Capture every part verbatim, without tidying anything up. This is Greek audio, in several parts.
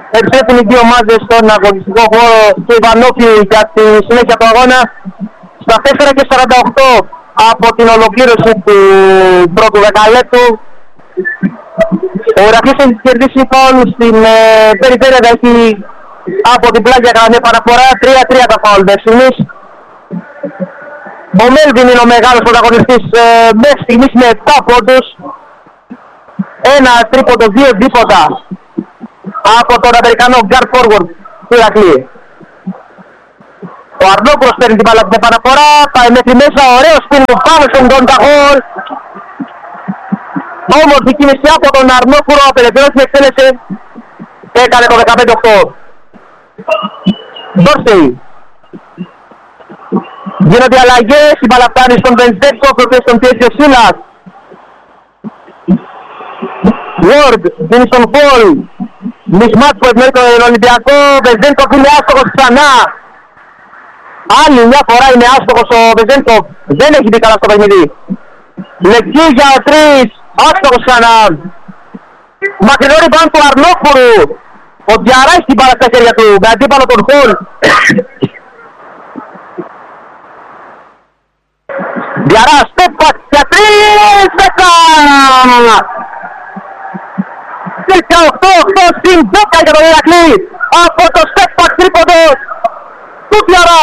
Επιστρέφουν οι δύο ομάδες στον αγωνιστικό χώρο του Ιβανόπιου για τη συνέχεια του αγώνα. Στα τέσσερα και σαράντα οκτώ από την ολοκλήρωση του πρώτου δεκαλέπτου. Ο Ηρακλής έχει κερδίσει φάουλ στην ε, περιφέρεια, έχει από την πλάγια κατά μια παραφορά. τρία τρία τα φάουλ μέχρι στιγμής. Ο Μέλβιν είναι ο μεγάλος πρωταγωνιστής ε, μέχρι στιγμής με επτά πόντους. Ένα τρίποντο, δύο δίποτα από τον Αμερικανό guard forward του Ηρακλή. Ο Αρνόκουρος παίρνει την μπάλα την επαναφορά, πάει μέχρι μέσα, ωραίο σπιν του πάνω στον Τον Ταχόλ. Όμορφη κίνηση από τον Αρνόκουρο, απελευθερώσει την εκτέλεση και έκανε το δεκαπέντε οκτώ. Ντόρσεϊ. Γίνονται αλλαγές, η μπάλα φτάνει στον Βενζέτκο, ο οποίος τον πιέσει ο Σίλας. Ward, δίνει στον Πολ. Μισμάτ που ευνοεί τον Ολυμπιακό, Βενζέντκοφ είναι άστοχος ξανά. Άλλη μια φορά είναι άστοχος ο Βενζέντκοφ, δεν έχει μπει καλά στο παιχνίδι. Λεπτή για τρεις, άστοχος ξανά. Μακρινό rebound του Αρνόκουρου. Ο Διαρά έχει την μπάλα στα χέρια του, με αντίπαλο τον Πολ. Διαρά, step back για τρεις, δέκα! δεκαοκτώ οκτώ στην δέκα για τον Ηρακλή από το step back τρίποντο του Διαρά.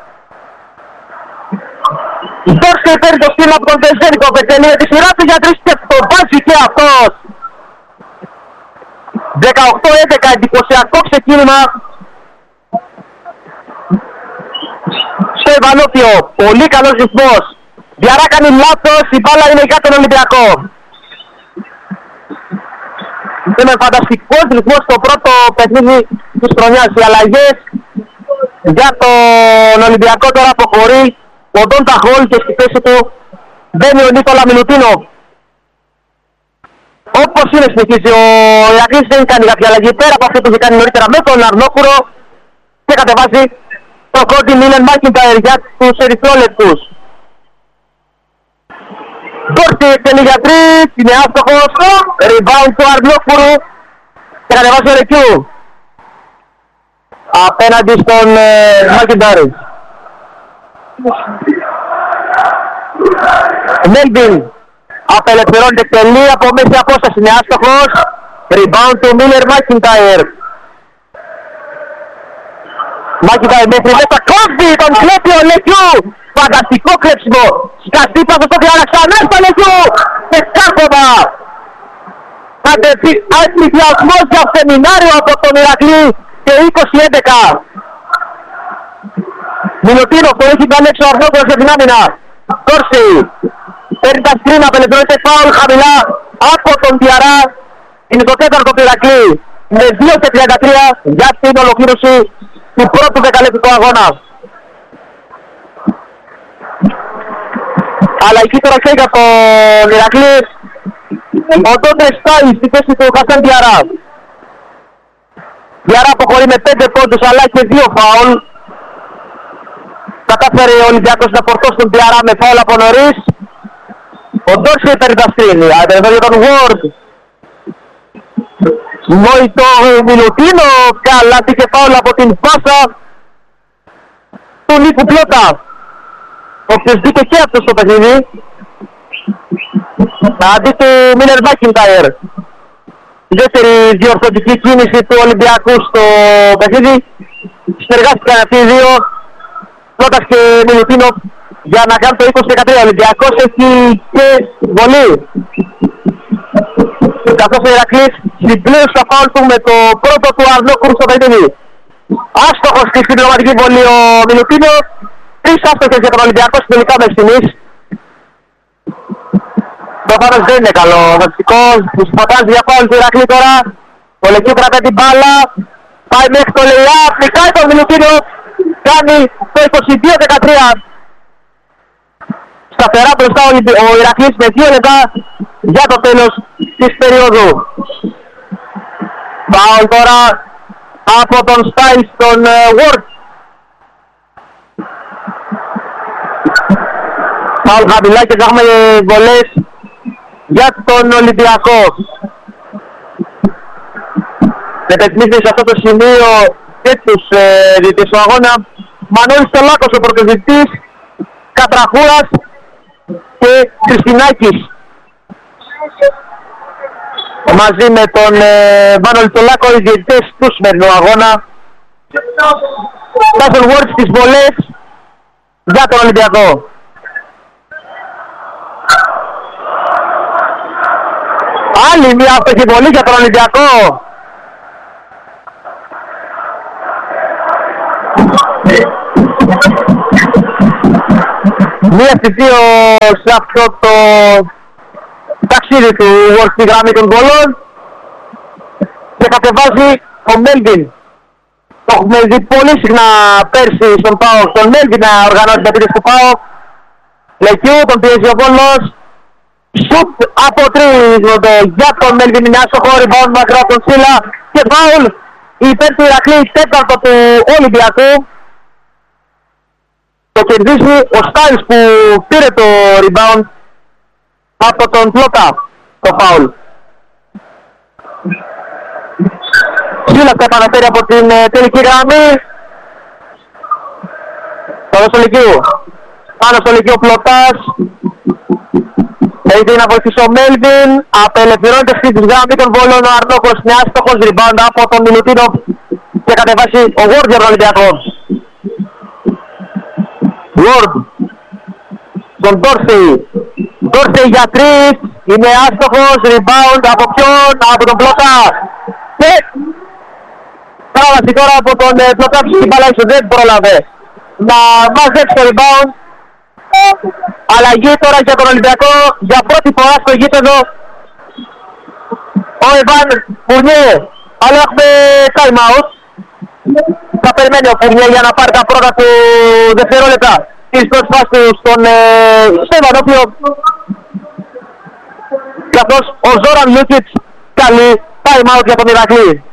Δώσε παίρνει το στήμα από τον Βεζένικο, πετελεί τη σειρά του για τρεις και το βάζει και αυτός. δεκαοκτώ έντεκα, εντυπωσιακό ξεκίνημα στο Ιβανόπιο, πολύ καλός ρυθμός. Διαρά κάνει λάθος, η μπάλα είναι για τον Ολυμπιακό. Είναι φανταστικός ρυθμός στο πρώτο παιχνίδι της χρονιάς. Οι αλλαγές για τον Ολυμπιακό τώρα αποχωρεί ο Ντον Ταχόλ και στη θέση του μπαίνει ο Νίκολα Μιλουτίνο. Όπως είναι συνεχίζει ο Ηρακλής, δεν κάνει κάποια αλλαγή πέρα από αυτό που είχε κάνει νωρίτερα με τον Αρνόκουρο και κατεβάζει το Κόντι Μίλεν Μάκιντάιρ για τους ερυθρόλεπτους. Κόρτη εκτελεί για τρεις, είναι άστοχος, rebound του Αρνόκουρου και κατεβάζει ο Ρεκιού απέναντι στον Μάκιντάιρ. Μέλβιν απελευθερώνεται, εκτελεί από μέση απόσταση, είναι άστοχος, rebound του Μίλερ Μάκιντάιρ. Μάκιντάιρ μέχρι μέσα, κόβει τον κλέπει ο Ρεκιού. Φανταστικό κλέψιμο, σκαστή πάσο στο Διαρά, ξανά στο Λεκιού και σκάρπωμα. Αντιπλασμός για σεμινάριο από τον Ηρακλή και είκοσι έντεκα. Μιλουτίνο που έχει κάνει έξω ο Αρνόκουρος για την άμυνα. Κόρση, παίρνει τα σκριν, απελευθερώνεται φάουλ χαμηλά από τον Διαρά. Είναι το τέταρτο του Ηρακλή με δύο και τριάντα τρία για την ολοκλήρωση του πρώτου δεκαλέπτου αγώνα. Αλλαγή τώρα και για τον Ηρακλή. Ο Ντόντρε Στάι στη θέση του Χασάν Διαρά. Διαρά αποχωρεί με πέντε πόντους αλλά και δύο φάουλ. Κατάφερε ο Ολυμπιακός να φορτώσει τον Διαρά με φάουλ από νωρίς. Ο Ντόρση παίρνει τα στρίνη. Εδώ για τον Ward. Νόητο Μιλουτίνο. Καλά και φάουλ από την πάσα του Νίκου Πλώτα, ο οποίος μπήκε και αυτός στο παιχνίδι αντί του Μίλερ Μάκιντάιρ. Η δεύτερη διορθωτική κίνηση του Ολυμπιακού στο παιχνίδι. Συνεργάστηκαν αυτοί οι δύο, Πλώτας και Μιλουτίνο, για να κάνουν το είκοσι δεκατρία. Ο Ολυμπιακός έχει και βολή, καθώς ο Ηρακλής συμπλήρωσε τα φάουλ του με το πρώτο του Αρνόκουρου στο παιχνίδι. Άστοχος στη συμπληρωματική βολή ο Μιλουτίνο. Τρεις άστοχες για τον Ολυμπιακό συνολικά μέχρι στιγμής. Προφανώς δεν είναι καλό. Ο Βατσικός τους πατάζει για φάουλ του Ηρακλή τώρα. Ο Λεκιού κρατάει την μπάλα. Πάει μέχρι το Λεϊάπ. Νικάει τον Μιλουτίνο. Κάνει το είκοσι δύο δεκατρία. Σταθερά μπροστά ο Ηρακλής με δύο λεπτά για το τέλος της περίοδου. Φάουλ τώρα από τον Στάι στον Ward. Φάουλ χαμηλά και θα έχουμε βολές για τον Ολυμπιακό. επενδύσει σε αυτό το σημείο και τους ε, διαιτητές του αγώνα. Μανώλης Τολάκος ο πρωτοδιαιτητής, Κατραχούρας και Χριστινάκης. Μαζί με τον ε, Μανώλη Τολάκο οι διαιτητές του σημερινού αγώνα. Τάσον Βόρτς στις βολές για τον Ολυμπιακό. Άλλη μια αυτοχή βολή για τον Ολυμπιακό. Μία στις δύο σε αυτό το ταξίδι του Βόρτς στη γραμμή των βολών και κατεβάζει ο Μέλβιν. Το έχουμε δει πολύ συχνά πέρσι στον ΠΑΟΚ, τον Μέλβιν να οργανώσει την επίθεση του ΠΑΟΚ. Λεκιού, τον πιέζει ο Βόλος. Σουτ από τρίγωνο για τον Μέλβιν, είναι άσοχο, rebound μακρά από τον Σίλα και φάουλ υπέρ του Ηρακλή, τέταρτο του Ολυμπιακού. Το κερδίζει ο Στάιλς που πήρε το rebound από τον Πλότα, το φάουλ. Σίλας θα επαναφέρει από την ε, τελική γραμμή. Πάνω στο Λυκείου. Πάνω στο Λυκείου Πλωτάς. Έχει να βοηθήσει ο Μέλβιν. Απελευθερώνεται στη γραμμή των βολών ο Αρνόκος. Είναι άστοχος, rebound από τον Μιλουτίνο και κατεβάσει ο Ward για τον Ολυμπιακό. Ward. Τον Ντόρσεϊ. Ντόρσεϊ για τρεις. Είναι άστοχος, rebound από ποιον? Από τον Πλωτά. Και παράβαση τώρα από τον ε, Πλωτά που στην μπάλα δεν πρόλαβε να μαζέψει το rebound. Αλλαγή τώρα για τον Ολυμπιακό για πρώτη φορά στο γήπεδο. Ο Ιβάν Φουρνιέ, αλλά έχουμε time out. Θα περιμένει ο Φουρνιέ για να πάρει τα πρώτα του δευτερόλεπτα της πρώτης φάσης του στον ε, Στεβανόπιο. Καθώς ο Ζόραν Λούκιτς καλεί time out για τον Ηρακλή.